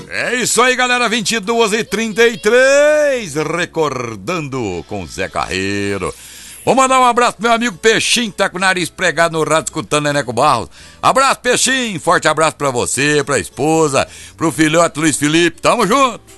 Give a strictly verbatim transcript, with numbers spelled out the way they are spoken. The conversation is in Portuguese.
É isso aí, galera, vinte e duas e trinta e três, recordando com Zé Carreiro. Vou mandar um abraço pro meu amigo Peixinho, que tá com o nariz pregado no rádio escutando Neneco Barros. Abraço, Peixinho, forte abraço pra você, pra esposa, pro filhote Luiz Felipe, tamo junto.